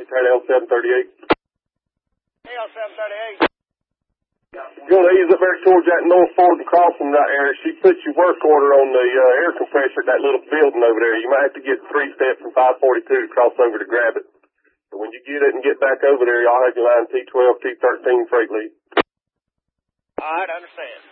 turn L738. L738. You're going to ease up there towards that North Ford and Crossing right there. She put your work order on the air compressor at that little building over there. You might have to get 3 steps from 542 to cross over to grab it. But when you get it and get back over there, y'all have your line T12, T13 freight lead. All right, I understand.